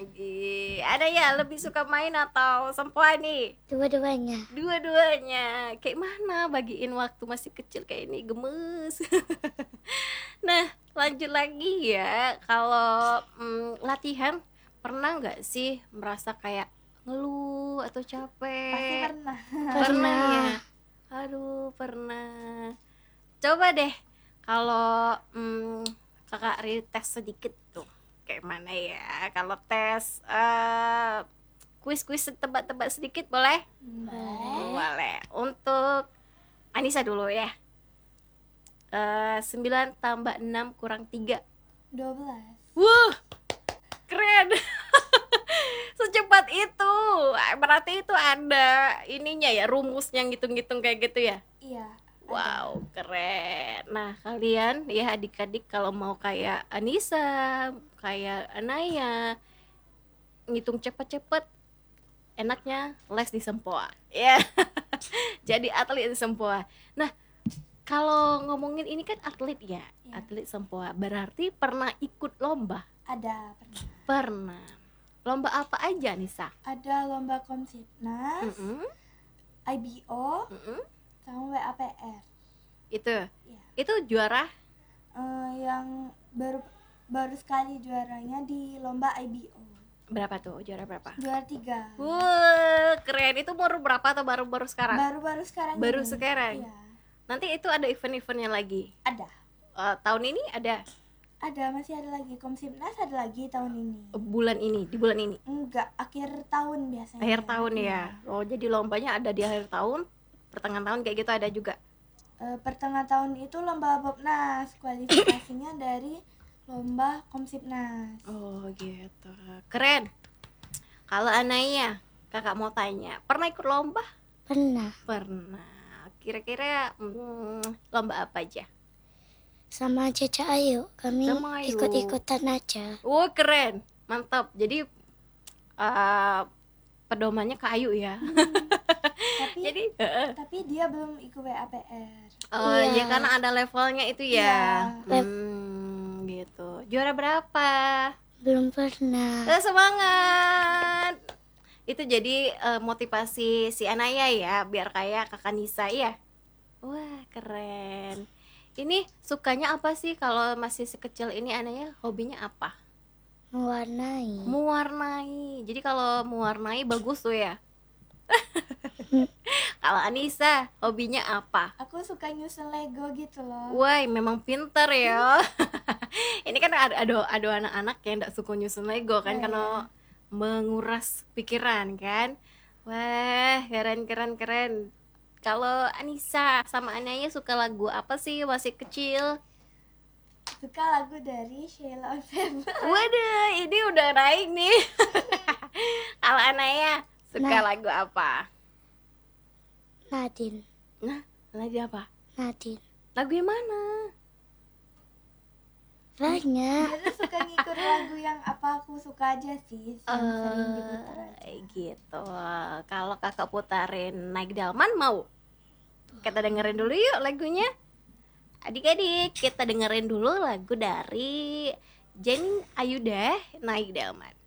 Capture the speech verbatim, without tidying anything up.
lagi. Ada ya lebih suka main atau sempoa nih? Dua-duanya. Dua-duanya. Kayak mana bagiin waktu masih kecil kayak ini gemes. Nah, lanjut lagi ya. Kalau mm, latihan pernah nggak sih merasa kayak ngeluh atau Pasti capek? pernah. Pernah ya. Pernah. Aduh, pernah. Coba deh kalau mm, kakak retest sedikit tuh. Kayak mana ya? Kalau tes eh kuis-kuis tebak-tebak sedikit boleh? Boleh. Boleh. Untuk Anissa dulu ya. Eh sembilan tambah enam kurang tiga. dua belas. Wuh, keren. Secepat itu. Berarti itu ada ininya ya, rumusnya ngitung-ngitung kayak gitu ya. Iya. Wow, keren. Nah, kalian ya adik-adik kalau mau kayak Anissa, kayak Anaya, ngitung cepet-cepet, enaknya les di Sempoa. Ya. Jadi atlet di Sempoa. Nah, kalau ngomongin ini kan atlet ya, Iya. atlet Sempoa. Berarti pernah ikut lomba? Ada pernah. Pernah. Lomba apa aja, Nisa? Ada lomba Komsitnas, Mm-mm, I B O, mm-mm. sama W A P R. Itu, Iya. itu juara. Eh, yang baru baru sekali juaranya di lomba I B O. Berapa tuh? Juara berapa? Juara tiga. Wuh, keren. Itu baru berapa atau baru-baru sekarang? Baru-baru sekarang. Baru ini. sekarang? Iya. Nanti itu ada event-eventnya lagi. Ada. Eh, tahun ini ada. Ada, masih ada lagi. Komsitnas ada lagi tahun ini. Bulan ini, di bulan ini. Enggak, akhir tahun biasanya. Akhir tahun Iya. ya. Oh, jadi lombanya ada di akhir tahun, pertengahan tahun kayak gitu ada juga. Eh, pertengahan tahun itu lomba Bobnas, kualifikasinya dari lomba Komsitnas. Oh, gitu. Keren. Kalau Anaya, kakak mau tanya, pernah ikut lomba? Pernah. Pernah. Kira-kira hmm, lomba apa aja? Sama Caca Ayu. Kami Sama Ayu. ikut-ikutan aja. Oh, keren. Mantap. Jadi uh, pedomannya ke Ayu ya. Tapi Jadi heeh. tapi dia belum ikut W A P R. Oh, Iya. ya karena ada levelnya itu ya. Iya. Hmm, gitu. Juara berapa? Belum pernah. Eh, semangat. Itu jadi eh, motivasi si Anaya ya, biar kayak kakak Nisa ya. Wah, keren. Ini sukanya apa sih kalau masih sekecil ini Anaya? Hobinya apa? Mewarnai. Mewarnai. Jadi kalau mewarnai bagus tuh ya. Kalau Anissa, hobinya apa? Aku suka nyusun Lego gitu loh. Wah, memang pinter ya. Ini kan ada ada, ada anak-anak yang tidak suka nyusun Lego kan, Iya, karena menguras pikiran kan. Wah, keren keren keren. Kalau Anissa sama Anaya suka lagu apa sih masih kecil? Suka lagu dari Sheila on Seven. Waduh, ini udah naik nih. Kalau Anaya suka Nah. lagu apa? Nadine. Nah, lagu apa? Nadine. Lagu yang mana? Banyak. Dia tuh suka ngikut lagu yang apa aku suka aja sih, yang sering diputar aja. Eh, gitu. Kalau kakak putarin Naik Delman mau? Kita dengerin dulu yuk lagunya. Adik-adik, kita dengerin dulu lagu dari Jenny Ayudah, Naik Delman.